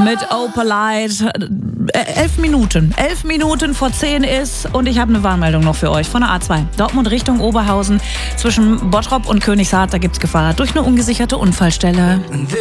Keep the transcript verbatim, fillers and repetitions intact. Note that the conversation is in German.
mit Opalite. Äh, elf Minuten. Elf Minuten vor zehn ist und ich habe eine Warnmeldung noch für euch von der A zwei. Dortmund Richtung Oberhausen zwischen Bottrop und Königshardt, da gibt's Gefahr durch eine ungesicherte Unfallstelle.